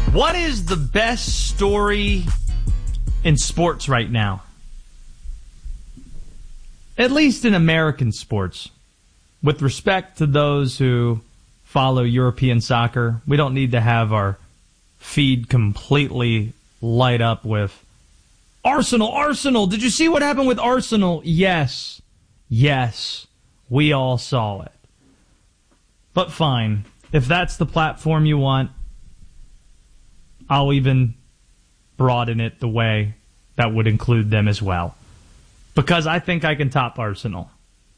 What is the best story in sports right now? At least in American sports. With respect to those who follow European soccer, we don't need to have our feed completely light up with Arsenal. Did you see what happened with Arsenal? Yes, we all saw it. But fine, if that's the platform you want, I'll even broaden it the way that would include them as well. Because I think I can top Arsenal.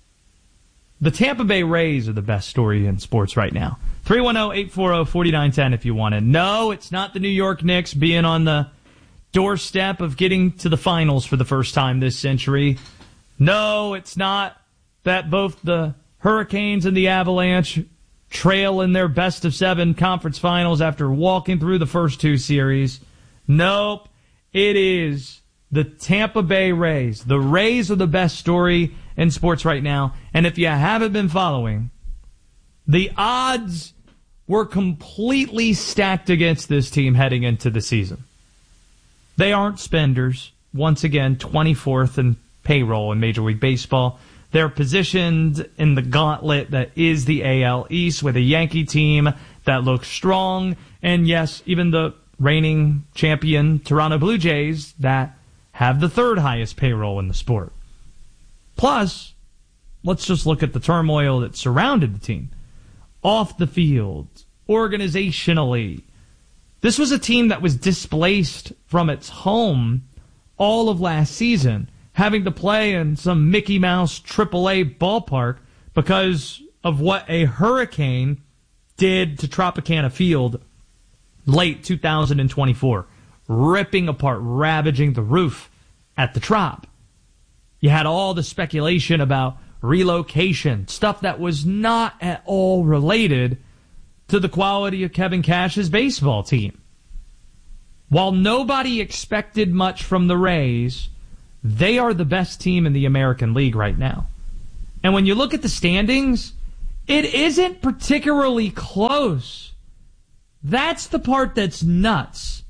The Tampa Bay Rays are the best story in sports right now. 310-840-4910 if you want it. No, it's not the New York Knicks being on the doorstep of getting to the finals for the first time this century. No, it's not that both the Hurricanes and the Avalanche trail in their best-of-7 conference finals after walking through the first two series. Nope, it is the Tampa Bay Rays. The Rays are the best story in sports right now. And if you haven't been following, the odds were completely stacked against this team heading into the season. They aren't spenders. Once again, 24th in payroll in Major League Baseball. They're positioned in the gauntlet that is the AL East with a Yankee team that looks strong. And yes, even the reigning champion Toronto Blue Jays that have the third highest payroll in the sport. Plus, let's just look at the turmoil that surrounded the team. Off the field, organizationally. This was a team that was displaced from its home all of last season, having to play in some Mickey Mouse AAA ballpark because of what a hurricane did to Tropicana Field late 2024, ripping apart, ravaging the roof at the Trop. You had all the speculation about relocation, stuff that was not at all related to the quality of Kevin Cash's baseball team. While nobody expected much from the Rays, they are the best team in the American League right now. And when you look at the standings, it isn't particularly close. That's the part that's nuts.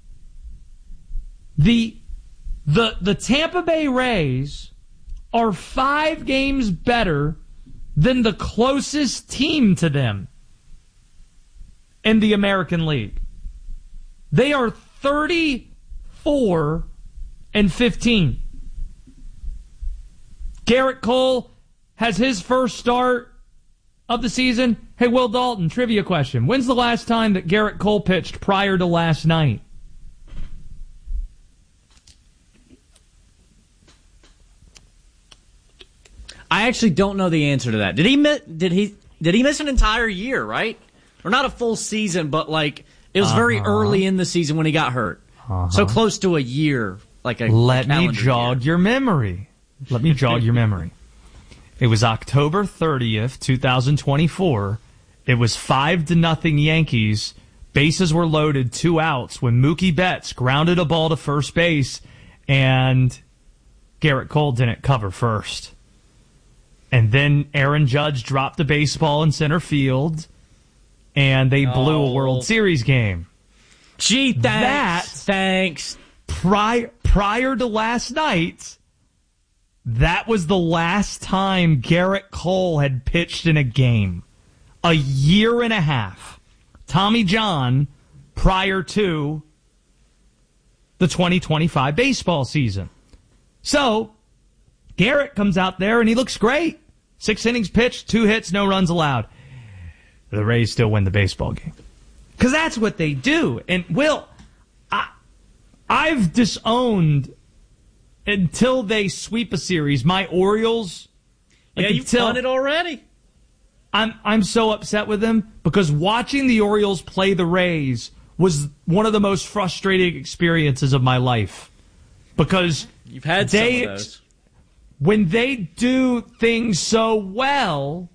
The Tampa Bay Rays are 5 games better than the closest team to them in the American League. They are 34-15. Garrett Cole has his first start of the season. Hey, Will Dalton, trivia question. When's the last time that Garrett Cole pitched prior to last night? I actually don't know the answer to that. Did he miss an entire year, right? Or not a full season, but like it was very early in the season when he got hurt. So close to a year, like a Let me jog your memory. It was October 30th, 2024. It was 5-0 Yankees. Bases were loaded, 2 outs when Mookie Betts grounded a ball to first base and Garrett Cole didn't cover first. And then Aaron Judge dropped the baseball in center field, and they blew a World Series game. Gee, thanks. Prior to last night, that was the last time Garrett Cole had pitched in a game. A year and a half. Tommy John prior to the 2025 baseball season. So, Garrett comes out there and he looks great. 6 innings pitched, 2 hits, no runs allowed. The Rays still win the baseball game. Because that's what they do. And, Will, I've disowned, until they sweep a series, my Orioles. Yeah, you've done it already. I'm so upset with them because watching the Orioles play the Rays was one of the most frustrating experiences of my life. Because you've had some of those. When they do things so well,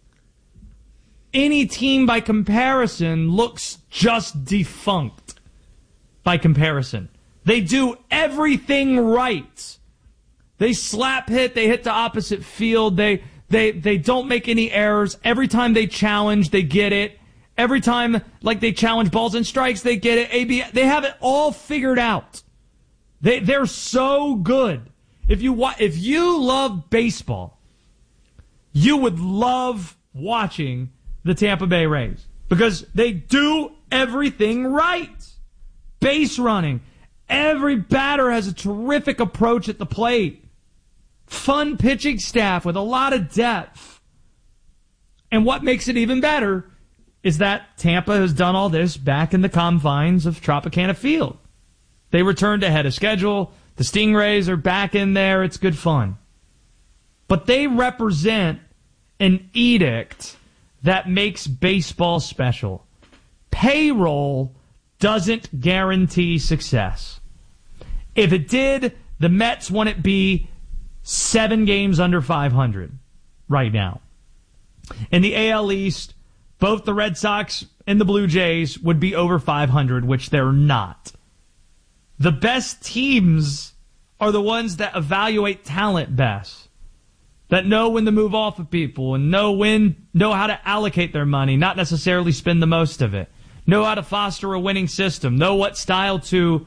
any team by comparison looks just defunct by comparison. They do everything right. They slap hit, they hit the opposite field, they don't make any errors. Every time they challenge, they get it. Every time, like, they challenge balls and strikes, they get it. AB, they have it all figured out. They're so good. If you love baseball, you would love watching the Tampa Bay Rays because they do everything right. Base running. Every batter has a terrific approach at the plate. Fun pitching staff with a lot of depth. And what makes it even better is that Tampa has done all this back in the confines of Tropicana Field. They returned ahead of schedule. The Stingrays are back in there. It's good fun. But they represent an edict that makes baseball special. Payroll doesn't guarantee success. If it did, the Mets wouldn't be 7 games under 500 right now. In the AL East, both the Red Sox and the Blue Jays would be over 500, which they're not. The best teams are the ones that evaluate talent best, that know when to move off of people and know how to allocate their money, not necessarily spend the most of it, know how to foster a winning system, know what style to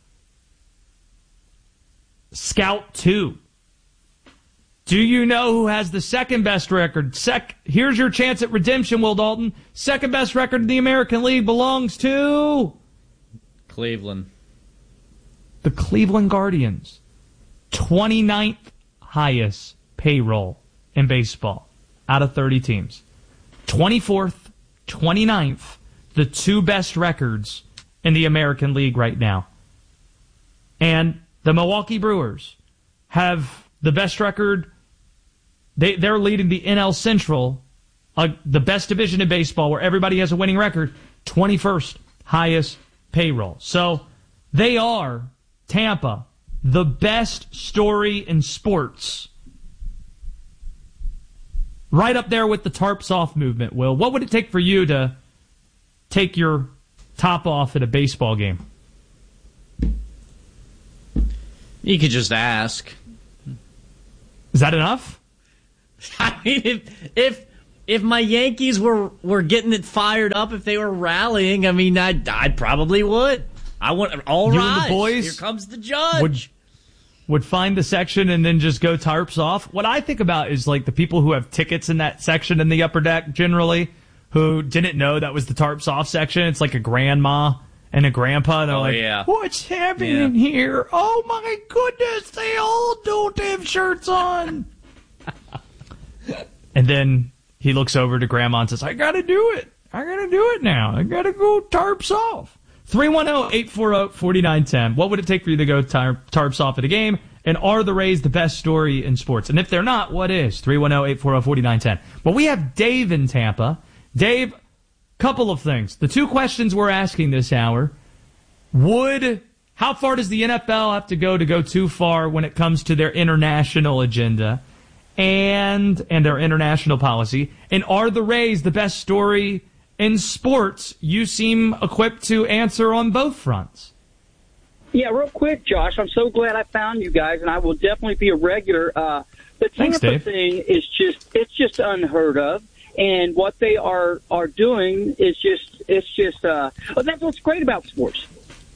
scout to. Do you know who has the second best record? Here's your chance at redemption, Will Dalton. Second best record in the American League belongs to Cleveland. The Cleveland Guardians. 29th highest payroll in baseball out of 30 teams. 24th, 29th, the 2 best records in the American League right now. And the Milwaukee Brewers have the best record. They're leading the NL Central, the best division in baseball where everybody has a winning record, 21st highest payroll. So they are, Tampa, the best story in sports. Right up there with the tarps off movement, Will. What would it take for you to take your top off at a baseball game? You could just ask. Is that enough? I mean, if my Yankees were getting it fired up, if they were rallying, I mean, I probably would. I want all you rise. And the boys here comes the judge. Would find the section and then just go tarps off. What I think about is like the people who have tickets in that section in the upper deck generally, who didn't know that was the tarps off section. It's like a grandma and a grandpa. And they're what's happening here? Oh my goodness, they all don't have shirts on. And then he looks over to grandma and says, I gotta do it. I gotta do it now. I gotta go tarps off. 310-840-4910. What would it take for you to go tarps off at a game? And are the Rays the best story in sports? And if they're not, what is? 310-840-4910. Well, we have Dave in Tampa. Dave, couple of things. The 2 questions we're asking this hour. How far does the NFL have to go too far when it comes to their international agenda and their international policy? And are the Rays the best story in sports? You seem equipped to answer on both fronts. Yeah, real quick, Josh, I'm so glad I found you guys, and I will definitely be a regular. The Tampa thing is just unheard of, and what they are doing is that's what's great about sports.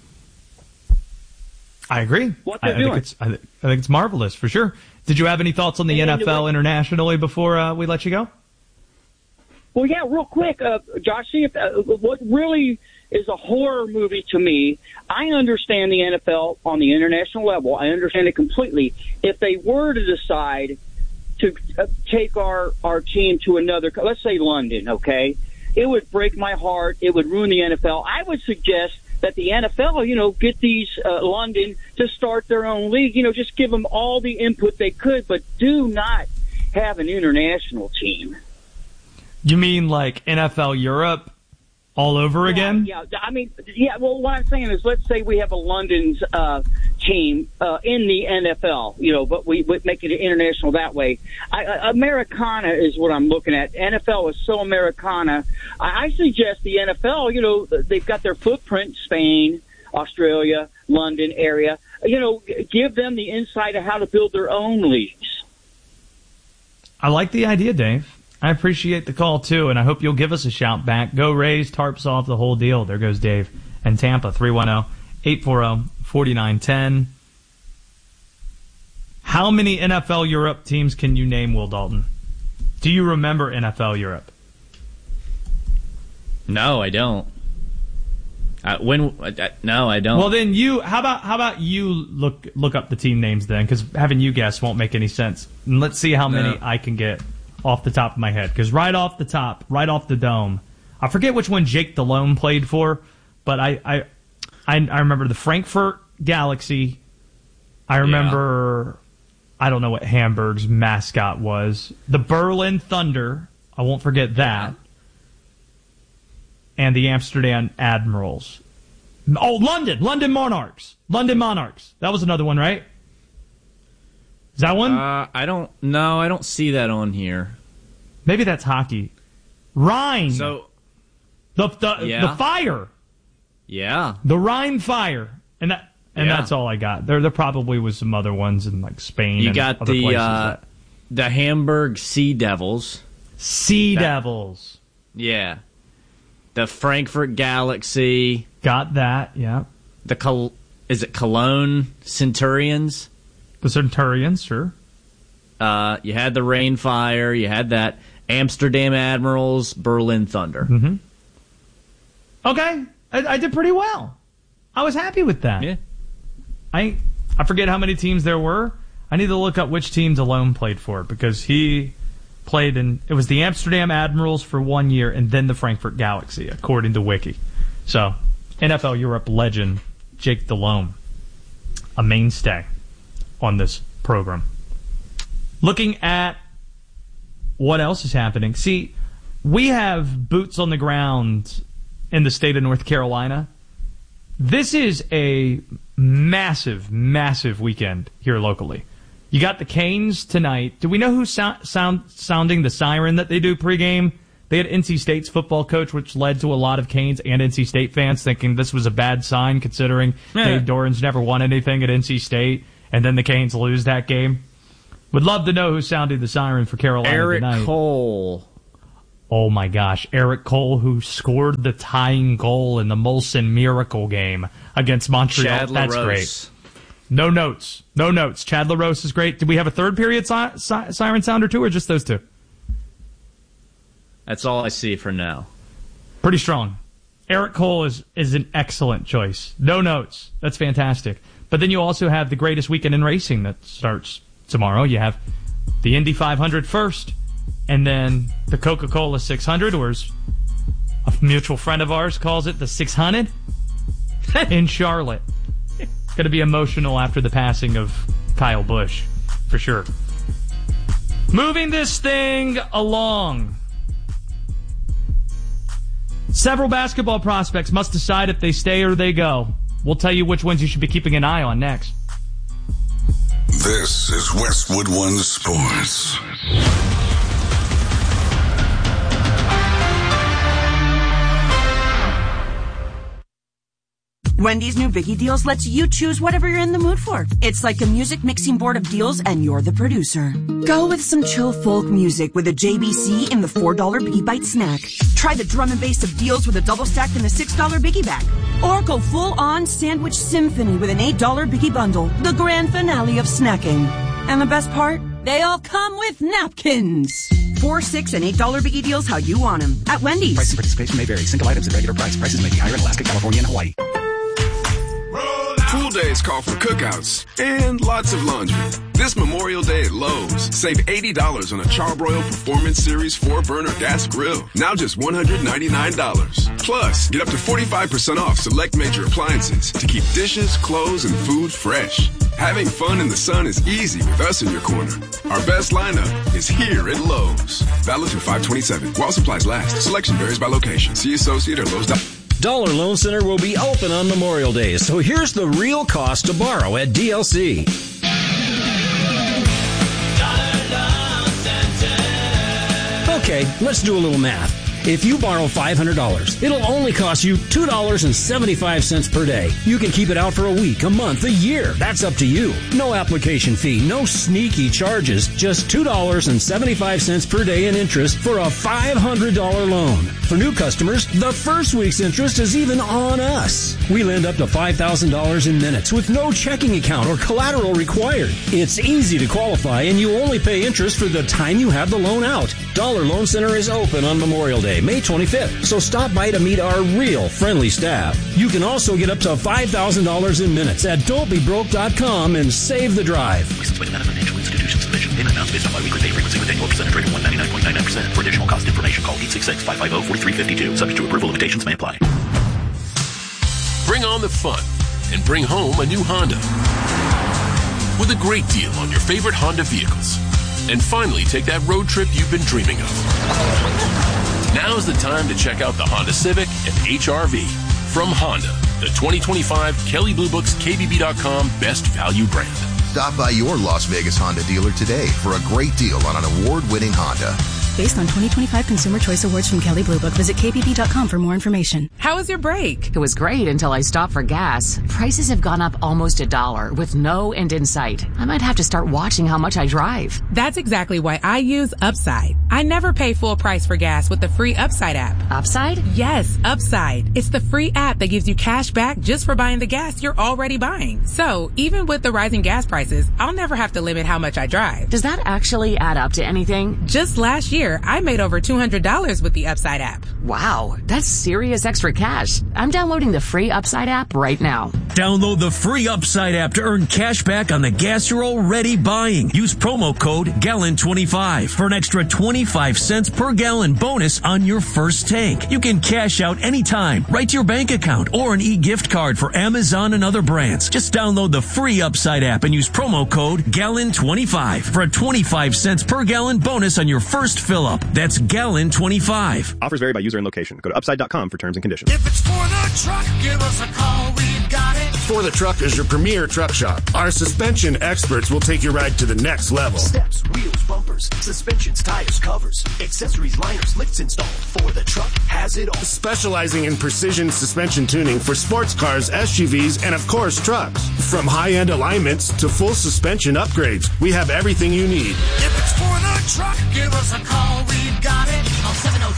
I agree. What they're doing. I think it's marvelous, for sure. Did you have any thoughts on the NFL internationally before we let you go? Well, yeah, real quick, Josh, see if what really is a horror movie to me. I understand the NFL on the international level. I understand it completely. If they were to decide to take our team to another, let's say London, okay, it would break my heart. It would ruin the NFL. I would suggest that the NFL, get these London to start their own league. Just give them all the input they could, but do not have an international team. You mean like NFL Europe all over again? Yeah. I mean, well, what I'm saying is, let's say we have a London's team in the NFL, but we make it international that way. Americana is what I'm looking at. NFL is so Americana. I suggest the NFL, they've got their footprint, Spain, Australia, London area. Give them the insight of how to build their own leagues. I like the idea, Dave. I appreciate the call, too, and I hope you'll give us a shout back. Go Rays, tarps off, the whole deal. There goes Dave. And Tampa, 310-840-4910. How many NFL Europe teams can you name, Will Dalton? Do you remember NFL Europe? No, I don't. No, I don't. Well, then how about you look up the team names then, because having you guess won't make any sense. And let's see how many I can get off the top of my head. Because right off the top, right off the dome, I forget which one Jake Delhomme played for, but I remember the Frankfurt Galaxy. I remember, I don't know what Hamburg's mascot was. The Berlin Thunder, I won't forget that. And the Amsterdam Admirals. Oh, London Monarchs. London Monarchs. That was another one, right? Is that one? I don't see that on here. Maybe that's hockey. Rhine. So the Fire. Yeah. The Rhine Fire. And that's all I got. There probably was some other ones in like Spain. You and got other places the Hamburg Sea Devils. Devils. Yeah. The Frankfurt Galaxy. Got that, yeah. Is it Cologne Centurions? The Centurions, sure. You had the Rainfire. You had that Amsterdam Admirals, Berlin Thunder. Mm-hmm. Okay, I did pretty well. I was happy with that. Yeah. I forget how many teams there were. I need to look up which team Delhomme played for, because he played in, it was the Amsterdam Admirals for 1 year and then the Frankfurt Galaxy, according to Wiki. So, NFL Europe legend Jake Delhomme, a mainstay on this program. Looking at what else is happening. See, we have boots on the ground in the state of North Carolina. This is a massive, massive weekend here locally. You got the Canes tonight. Do we know who's sounding the siren that they do pregame? They had NC State's football coach, which led to a lot of Canes and NC State fans thinking this was a bad sign, considering Dave Doran's never won anything at NC State, and then the Canes lose that game. Would love to know who's sounding the siren for Carolina tonight. Eric Cole. Oh my gosh, Eric Cole, who scored the tying goal in the Molson Miracle game against Montreal. Chad That's LaRose. great. No notes. Chad LaRose is great. Did we have a third period siren sound or two, or just those two? That's all I see for now. Pretty strong. Eric Cole is an excellent choice. No notes. That's fantastic. But then you also have the greatest weekend in racing that starts tomorrow. You have the Indy 500 first, and then the Coca-Cola 600, or as a mutual friend of ours calls it, the 600 in Charlotte. Going to be emotional after the passing of Kyle Busch, for sure. Moving this thing along. Several basketball prospects must decide if they stay or they go. We'll tell you which ones you should be keeping an eye on next. This is Westwood One Sports. Wendy's new Biggie Deals lets you choose whatever you're in the mood for. It's like a music mixing board of deals and you're the producer. Go with some chill folk music with a JBC in the $4 Biggie Bite snack. Try the drum and bass of deals with a double stack in the $6 Biggie bag. Or go full on sandwich symphony with an $8 Biggie bundle. The grand finale of snacking. And the best part? They all come with napkins. $4, $6, and $8 Biggie Deals how you want them. At Wendy's. Price and participation may vary. Single items at regular price. Prices may be higher in Alaska, California, and Hawaii. Pool days call for cookouts and lots of laundry. This Memorial Day at Lowe's, save $80 on a Charbroil Performance Series 4-burner gas grill. Now just $199. Plus, get up to 45% off select major appliances to keep dishes, clothes, and food fresh. Having fun in the sun is easy with us in your corner. Our best lineup is here at Lowe's. Valid through 5/27. While supplies last. Selection varies by location. See associate or Lowe's.com. Dollar Loan Center will be open on Memorial Day, so here's the real cost to borrow at DLC. Okay, let's do a little math. If you borrow $500, it'll only cost you $2.75 per day. You can keep it out for a week, a month, a year. That's up to you. No application fee, no sneaky charges, just $2.75 per day in interest for a $500 loan. For new customers, the first week's interest is even on us. We lend up to $5,000 in minutes with no checking account or collateral required. It's easy to qualify, and you only pay interest for the time you have the loan out. Dollar Loan Center is open on Memorial Day, May 25th, so stop by to meet our real friendly staff. You can also get up to $5,000 in minutes at don'tbebroke.com and save the drive. Licensed by the Financial Institution Submission. Payment amounts based on biweekly pay frequency with annual percentage rate of 199.99%. For additional cost information, call 866-550-4352. Subject to approval, limitations may apply. Bring on the fun and bring home a new Honda with a great deal on your favorite Honda vehicles. And finally, take that road trip you've been dreaming of. Now's the time to check out the Honda Civic and HR-V from Honda, the 2025 Kelley Blue Book's KBB.com Best Value brand. Stop by your Las Vegas Honda dealer today for a great deal on an award-winning Honda. Based on 2025 Consumer Choice Awards from Kelley Blue Book. Visit KBB.com for more information. How was your break? It was great until I stopped for gas. Prices have gone up almost $1 with no end in sight. I might have to start watching how much I drive. That's exactly why I use Upside. I never pay full price for gas with the free Upside app. Upside? Yes, Upside. It's the free app that gives you cash back just for buying the gas you're already buying. So even with the rising gas prices, I'll never have to limit how much I drive. Does that actually add up to anything? Just last year, I made over $200 with the Upside app. Wow, that's serious extra cash. I'm downloading the free Upside app right now. Download the free Upside app to earn cash back on the gas you're already buying. Use promo code GALLON25 for an extra 25 cents per gallon bonus on your first tank. You can cash out anytime, right to your bank account, or an e-gift card for Amazon and other brands. Just download the free Upside app and use promo code GALLON25 for a 25 cents per gallon bonus on your first fill-up. That's GALLON25. Offers vary by user and location. Go to upside.com for terms and conditions. If it's for the truck, give us a call. We've got it. For the Truck is your premier truck shop. Our suspension experts will take your ride to the next level. Steps, wheels, bumpers, suspensions, tires, covers, accessories, liners, licks installed. For the Truck has it all. Specializing in precision suspension tuning for sports cars, SUVs, and of course trucks. From high-end alignments to full suspension upgrades, we have everything you need. If it's for the truck, give us a call. We've got it. Call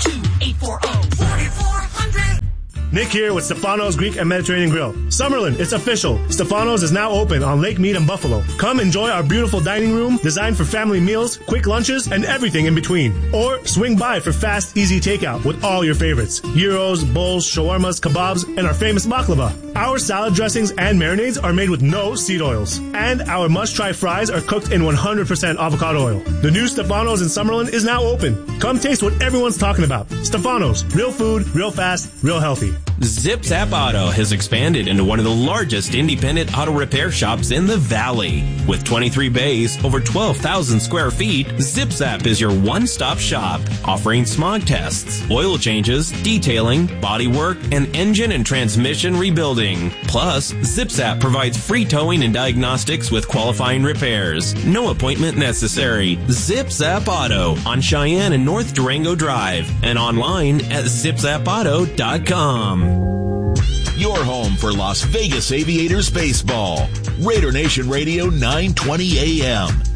702-840-4400. Nick here with Stefano's Greek and Mediterranean Grill. Summerlin, it's official. Stefano's is now open on Lake Mead and Buffalo. Come enjoy our beautiful dining room designed for family meals, quick lunches, and everything in between. Or swing by for fast, easy takeout with all your favorites. Gyros, bowls, shawarmas, kebabs, and our famous baklava. Our salad dressings and marinades are made with no seed oils. And our must-try fries are cooked in 100% avocado oil. The new Stefano's in Summerlin is now open. Come taste what everyone's talking about. Stefano's. Real food, real fast, real healthy. Zip Zap Auto has expanded into one of the largest independent auto repair shops in the Valley. With 23 bays, over 12,000 square feet, Zip Zap is your one-stop shop, offering smog tests, oil changes, detailing, body work, and engine and transmission rebuilding. Plus, Zip Zap provides free towing and diagnostics with qualifying repairs. No appointment necessary. Zip Zap Auto on Cheyenne and North Durango Drive and online at zipzapauto.com. Your home for Las Vegas Aviators baseball. Raider Nation Radio 920 AM.